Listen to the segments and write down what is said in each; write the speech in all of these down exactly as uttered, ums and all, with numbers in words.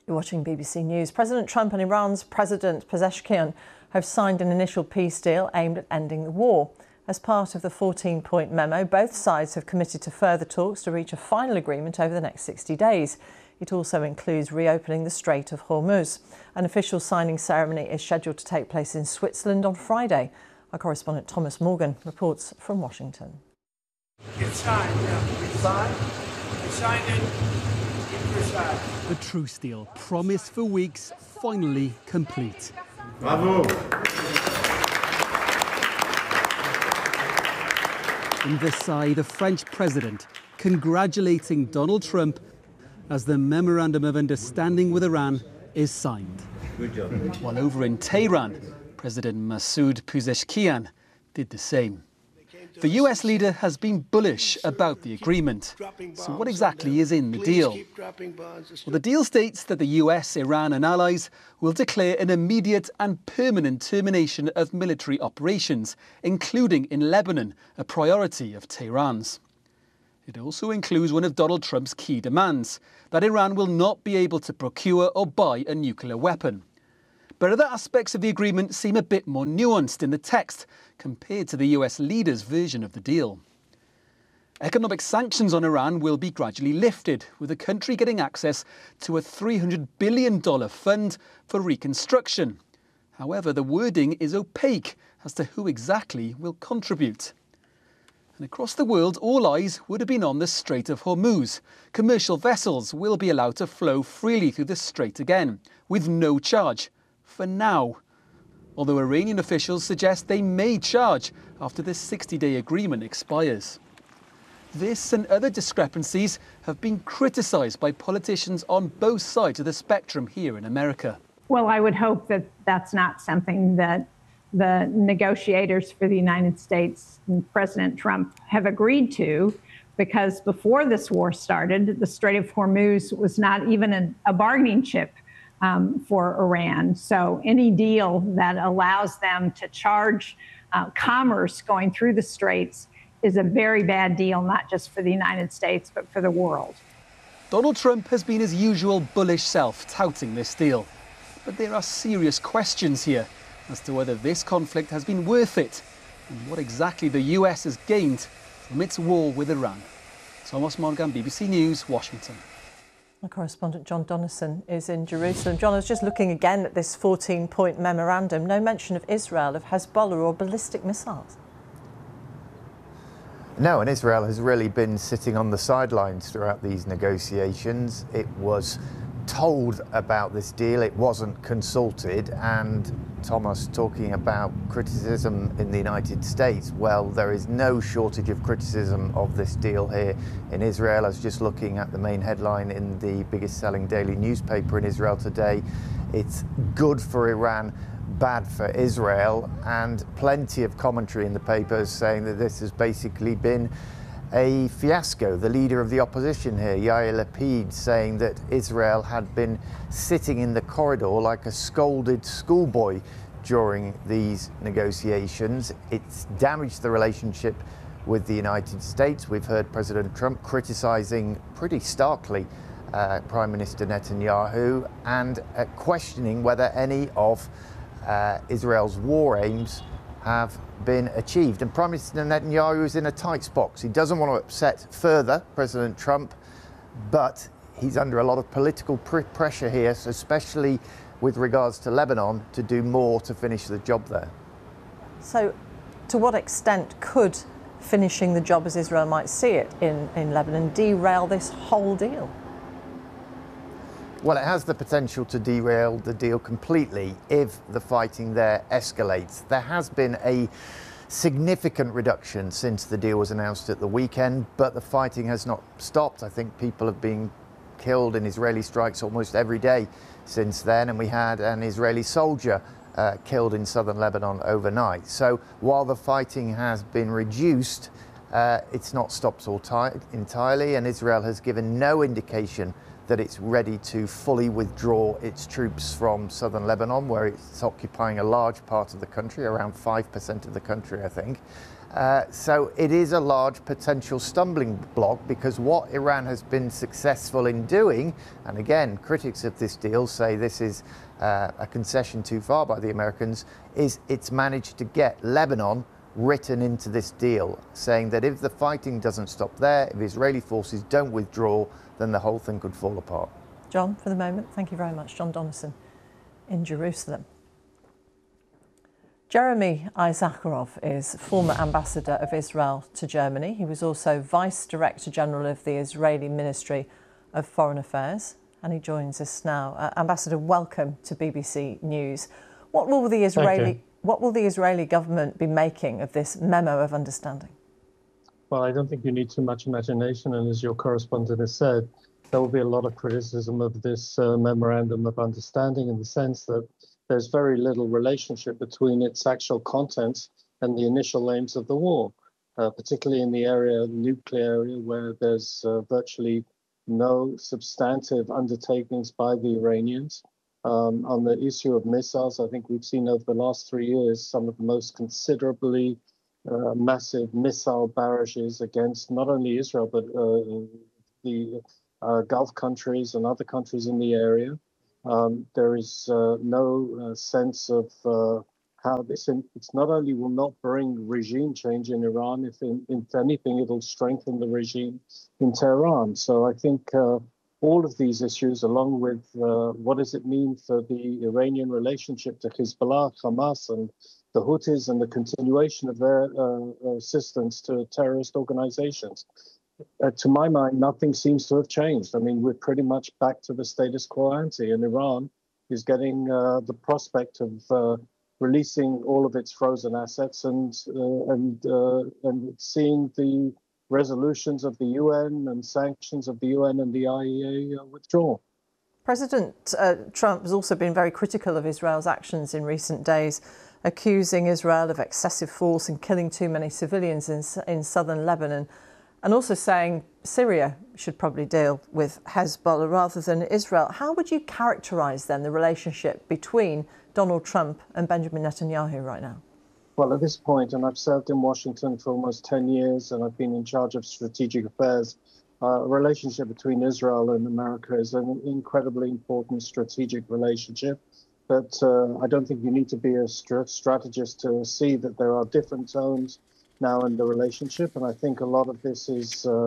You're watching B B C News. President Trump and Iran's President Pezeshkian have signed an initial peace deal aimed at ending the war. As part of the fourteen-point memo, both sides have committed to further talks to reach a final agreement over the next sixty days. It also includes reopening the Strait of Hormuz. An official signing ceremony is scheduled to take place in Switzerland on Friday. Our correspondent Thomas Morgan reports from Washington. It's signed, yeah. It's signed. We signed it. The truce deal, promised for weeks, finally complete. Bravo! In Versailles, the French president congratulating Donald Trump as the Memorandum of Understanding with Iran is signed. Good job. While over in Tehran, President Masoud Pezeshkian did the same. The U S leader has been bullish about the agreement. So what exactly is in the deal? Well, the deal states that the U S, Iran and allies will declare an immediate and permanent termination of military operations, including in Lebanon, a priority of Tehran's. It also includes one of Donald Trump's key demands, that Iran will not be able to procure or buy a nuclear weapon. But other aspects of the agreement seem a bit more nuanced in the text compared to the U S leader's version of the deal. Economic sanctions on Iran will be gradually lifted, with the country getting access to a three hundred billion dollars fund for reconstruction. However, the wording is opaque as to who exactly will contribute. And across the world, all eyes would have been on the Strait of Hormuz. Commercial vessels will be allowed to flow freely through the strait again, with no charge. For now, although Iranian officials suggest they may charge after this sixty-day agreement expires. This and other discrepancies have been criticised by politicians on both sides of the spectrum here in America. Well, I would hope that that's not something that the negotiators for the United States and President Trump have agreed to, because before this war started, the Strait of Hormuz was not even a, a bargaining chip Um, for Iran. So any deal that allows them to charge uh, commerce going through the straits is a very bad deal, not just for the United States, but for the world. Donald Trump has been his usual bullish self touting this deal. But there are serious questions here as to whether this conflict has been worth it and what exactly the U S has gained from its war with Iran. Thomas Morgan, B B C News, Washington. Our correspondent John Donnison is in Jerusalem. John, I was just looking again at this fourteen-point memorandum. No mention of Israel, of Hezbollah or ballistic missiles. No, and Israel has really been sitting on the sidelines throughout these negotiations. It was told about this deal, it wasn't consulted, and Thomas talking about criticism in the United States. Well, there is no shortage of criticism of this deal here in Israel. I was just looking at the main headline in the biggest selling daily newspaper in Israel today. It's good for Iran, bad for Israel, and plenty of commentary in the papers saying that this has basically been a fiasco. The leader of the opposition here, Yair Lapid, saying that Israel had been sitting in the corridor like a scolded schoolboy during these negotiations. It's damaged the relationship with the United States. We've heard President Trump criticizing pretty starkly uh, Prime Minister Netanyahu and uh, questioning whether any of uh, Israel's war aims have been achieved. And Prime Minister Netanyahu is in a tight spot. He doesn't want to upset further President Trump, but he's under a lot of political pr- pressure here, so especially with regards to Lebanon, to do more to finish the job there. So to what extent could finishing the job as Israel might see it in, in Lebanon derail this whole deal? Well, it has the potential to derail the deal completely if the fighting there escalates. There has been a significant reduction since the deal was announced at the weekend, but the fighting has not stopped. I think people have been killed in Israeli strikes almost every day since then, and we had an Israeli soldier uh, killed in southern Lebanon overnight. So while the fighting has been reduced, uh, it's not stopped all ti- entirely, and Israel has given no indication that it's ready to fully withdraw its troops from southern Lebanon, where it's occupying a large part of the country, around five percent of the country, I think. Uh, so it is a large potential stumbling block, because what Iran has been successful in doing, and again, critics of this deal say this is uh, a concession too far by the Americans, is it's managed to get Lebanon written into this deal, saying that if the fighting doesn't stop there, if Israeli forces don't withdraw, then the whole thing could fall apart. John, for the moment, thank you very much. John Donnison in Jerusalem. Jeremy Issacharoff is former ambassador of Israel to Germany. He was also Vice Director General of the Israeli Ministry of Foreign Affairs, and he joins us now. Uh, Ambassador, welcome to B B C News. What will the Israeli what will the Israeli government be making of this memo of understanding? Well, I don't think you need too much imagination, and as your correspondent has said, there will be a lot of criticism of this uh, memorandum of understanding, in the sense that there's very little relationship between its actual contents and the initial aims of the war, uh, particularly in the area, nuclear area, where there's uh, virtually no substantive undertakings by the Iranians. Um, on the issue of missiles, I think we've seen over the last three years some of the most considerably uh, massive missile barrages against not only Israel, but uh, the uh, Gulf countries and other countries in the area. Um, there is uh, no uh, sense of uh, how this, in, it's not only will not bring regime change in Iran, if, in, if anything, it'll strengthen the regime in Tehran. So I think uh, all of these issues, along with uh, what does it mean for the Iranian relationship to Hezbollah, Hamas, and the Houthis, and the continuation of their uh, assistance to terrorist organizations. Uh, to my mind, nothing seems to have changed. I mean, we're pretty much back to the status quo ante, and Iran is getting uh, the prospect of uh, releasing all of its frozen assets and uh, and uh, and seeing the resolutions of the U N and sanctions of the U N and the I E A uh, withdraw. President uh, Trump has also been very critical of Israel's actions in recent days, accusing Israel of excessive force and killing too many civilians in, in southern Lebanon, and also saying Syria should probably deal with Hezbollah rather than Israel. How would you characterise then the relationship between Donald Trump and Benjamin Netanyahu right now? Well, at this point, and I've served in Washington for almost ten years, and I've been in charge of strategic affairs, uh, a relationship between Israel and America is an incredibly important strategic relationship. But uh, I don't think you need to be a st- strategist to see that there are different zones now in the relationship, and I think a lot of this is uh,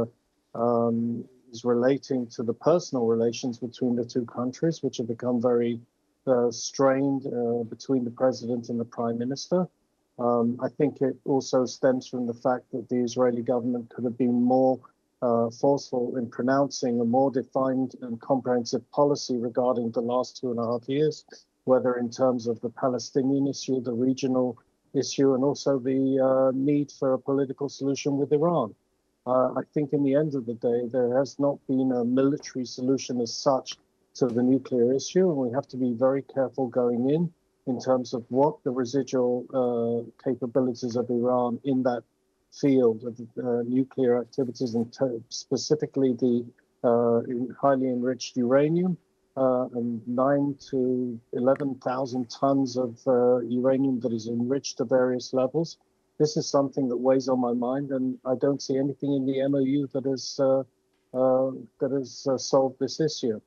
um, is relating to the personal relations between the two countries, which have become very uh, strained uh, between the president and the prime minister. Um, I think it also stems from the fact that the Israeli government could have been more uh, forceful in pronouncing a more defined and comprehensive policy regarding the last two and a half years, whether in terms of the Palestinian issue, the regional issue, and also the uh, need for a political solution with Iran. Uh, I think in the end of the day, there has not been a military solution as such to the nuclear issue, and we have to be very careful going in in terms of what the residual uh, capabilities of Iran in that field of uh, nuclear activities, and t- specifically the uh, highly enriched uranium, Uh, and nine to eleven thousand tons of uh, uranium that is enriched to various levels. This is something that weighs on my mind, and I don't see anything in the M O U that has uh, uh, that has uh, solved this issue.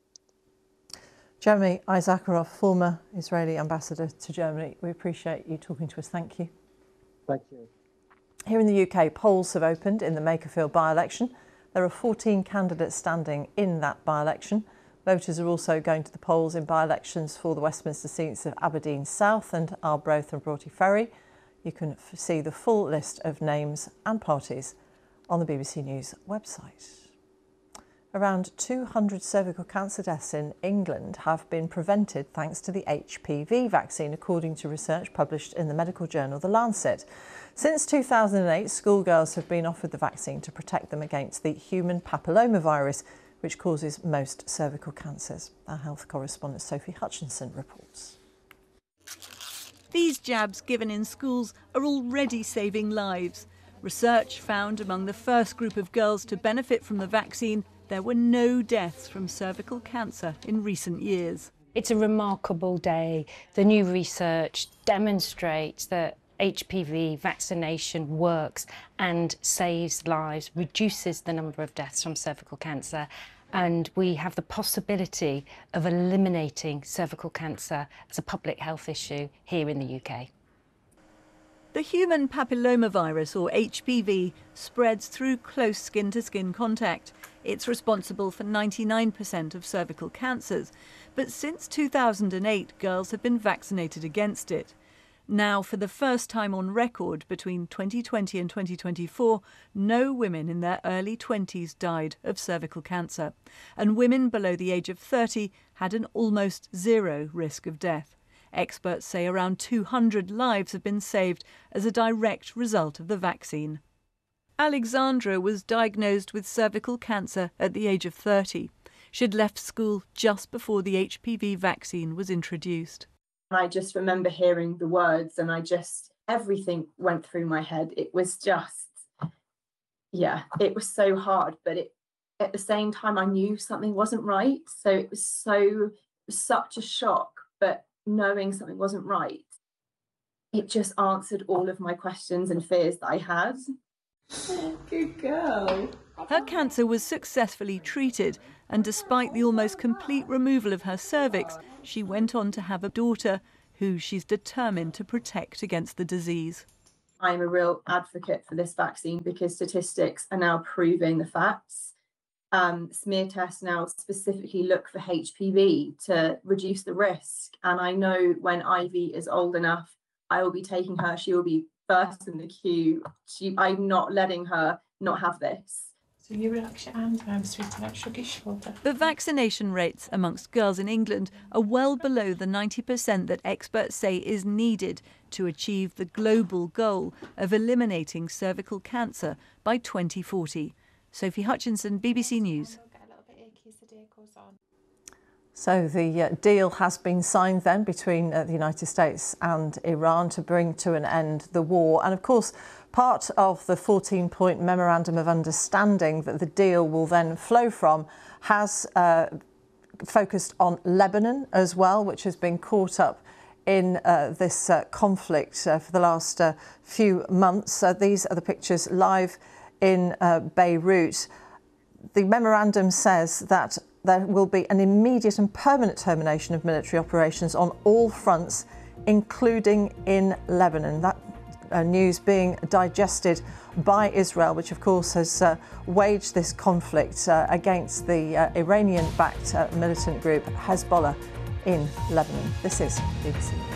Jeremy Issacharoff, former Israeli ambassador to Germany, we appreciate you talking to us. Thank you. Thank you. Here in the U K, polls have opened in the Makerfield by-election. There are fourteen candidates standing in that by-election. Voters are also going to the polls in by-elections for the Westminster seats of Aberdeen South and Arbroath and Broughty Ferry. You can f- see the full list of names and parties on the B B C News website. Around two hundred cervical cancer deaths in England have been prevented thanks to the H P V vaccine, according to research published in the medical journal The Lancet. Since two thousand eight, schoolgirls have been offered the vaccine to protect them against the human papillomavirus, which causes most cervical cancers. Our health correspondent Sophie Hutchinson reports. These jabs given in schools are already saving lives. Research found among the first group of girls to benefit from the vaccine, there were no deaths from cervical cancer in recent years. It's a remarkable day. The new research demonstrates that H P V vaccination works and saves lives, reduces the number of deaths from cervical cancer, and we have the possibility of eliminating cervical cancer as a public health issue here in the U K. The human papillomavirus, or H P V, spreads through close skin-to-skin contact. It's responsible for ninety-nine percent of cervical cancers, but since two thousand eight, girls have been vaccinated against it. Now, for the first time on record, between twenty twenty and twenty twenty-four, no women in their early twenties died of cervical cancer, and women below the age of thirty had an almost zero risk of death. Experts say around two hundred lives have been saved as a direct result of the vaccine. Alexandra was diagnosed with cervical cancer at the age of thirty. She'd left school just before the H P V vaccine was introduced. I just remember hearing the words and I just, everything went through my head. It was just, yeah, it was so hard, but it, at the same time, I knew something wasn't right. So it was so, it was such a shock, but knowing something wasn't right, it just answered all of my questions and fears that I had. Good girl. Her cancer was successfully treated, and despite the almost complete removal of her cervix, she went on to have a daughter who she's determined to protect against the disease. I'm a real advocate for this vaccine because statistics are now proving the facts. Um, smear tests now specifically look for H P V to reduce the risk. And I know when Ivy is old enough, I will be taking her. She will be first in the queue. She, I'm not letting her not have this. So you relax your hand, I'm sweeting that shrug his shoulder. The vaccination rates amongst girls in England are well below the ninety percent that experts say is needed to achieve the global goal of eliminating cervical cancer by twenty forty. Sophie Hutchinson, B B C News. So the uh, deal has been signed then between uh, the United States and Iran to bring to an end the war. And of course, part of the fourteen-point memorandum of understanding that the deal will then flow from has uh, focused on Lebanon as well, which has been caught up in uh, this uh, conflict uh, for the last uh, few months. Uh, these are the pictures live in uh, Beirut. The memorandum says that there will be an immediate and permanent termination of military operations on all fronts, including in Lebanon. That uh, news being digested by Israel, which of course has uh, waged this conflict uh, against the uh, Iranian-backed uh, militant group Hezbollah in Lebanon. This is B B C News.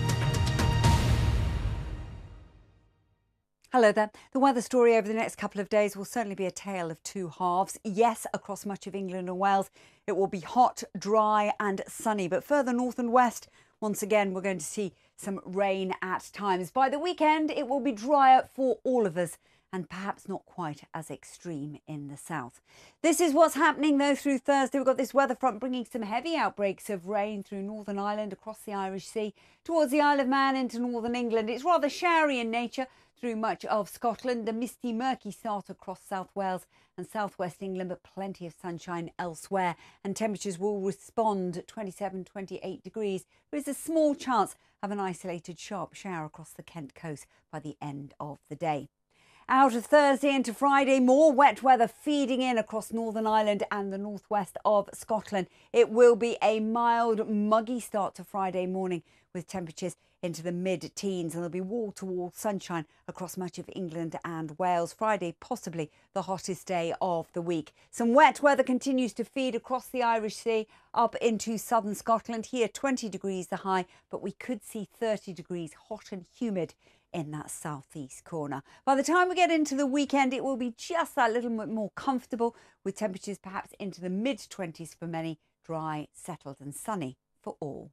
Hello there. The weather story over the next couple of days will certainly be a tale of two halves. Yes, across much of England and Wales, it will be hot, dry and sunny. But further north and west, once again, we're going to see some rain at times. By the weekend, it will be drier for all of us and perhaps not quite as extreme in the south. This is what's happening, though, through Thursday. We've got this weather front bringing some heavy outbreaks of rain through Northern Ireland, across the Irish Sea, towards the Isle of Man into northern England. It's rather showery in nature through much of Scotland, a misty, murky start across South Wales and southwest England, but plenty of sunshine elsewhere. And temperatures will respond twenty-seven, twenty-eight degrees. There is a small chance of an isolated sharp shower across the Kent coast by the end of the day. Out of Thursday into Friday, more wet weather feeding in across Northern Ireland and the northwest of Scotland. It will be a mild, muggy start to Friday morning with temperatures into the mid-teens, and there'll be wall-to-wall sunshine across much of England and Wales. Friday, possibly the hottest day of the week. Some wet weather continues to feed across the Irish Sea up into southern Scotland. Here, twenty degrees the high, but we could see thirty degrees hot and humid in that southeast corner. By the time we get into the weekend, it will be just that little bit more comfortable, with temperatures perhaps into the mid-twenties for many, dry, settled and sunny for all.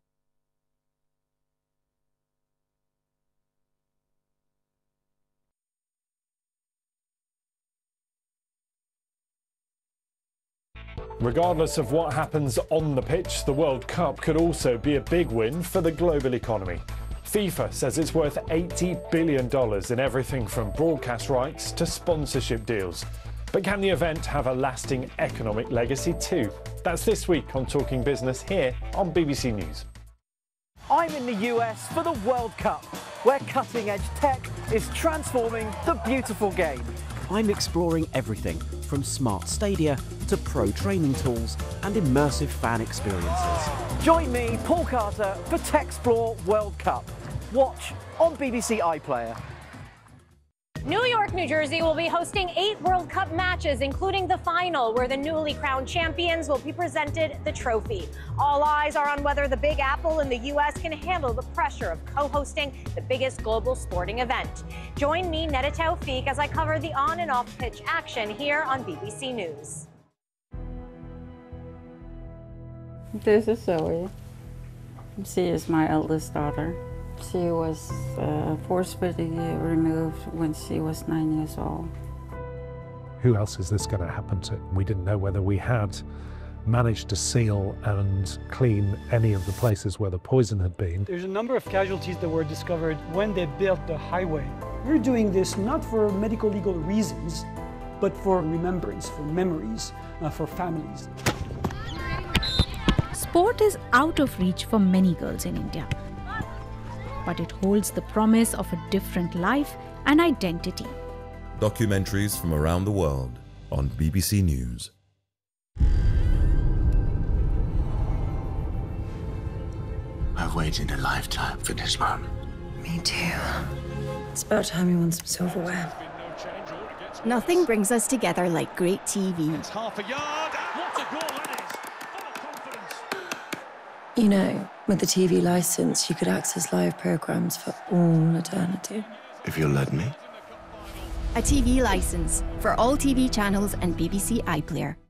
Regardless of what happens on the pitch, the World Cup could also be a big win for the global economy. FIFA says it's worth eighty billion dollars in everything from broadcast rights to sponsorship deals. But can the event have a lasting economic legacy too? That's this week on Talking Business here on B B C News. I'm in the U S for the World Cup. where cutting-edge tech is transforming the beautiful game. I'm exploring everything from smart stadia to pro training tools and immersive fan experiences. Join me, Paul Carter, for Techsplore World Cup. Watch on B B C iPlayer. New York, New Jersey will be hosting eight World Cup matches, including the final, where the newly crowned champions will be presented the trophy. All eyes are on whether the Big Apple in the U S can handle the pressure of co-hosting the biggest global sporting event. Join me, Neda Tawfiq, as I cover the on and off pitch action here on B B C News. This is Zoe. She is my eldest daughter. She was uh, forcibly removed when she was nine years old. Who else is this going to happen to? We didn't know whether we had managed to seal and clean any of the places where the poison had been. There's a number of casualties that were discovered when they built the highway. We're doing this not for medical legal reasons, but for remembrance, for memories, uh, for families. Sport is out of reach for many girls in India, but it holds the promise of a different life and identity. Documentaries from around the world on B B C News. I've waited a lifetime for this moment. Me too. It's about time you won some silverware. Nothing brings us together like great T V. It's half a yard. What a goal that is. Full of confidence. You know, with the T V license, you could access live programs for all eternity. If you'll let me. A T V license for all T V channels and B B C iPlayer.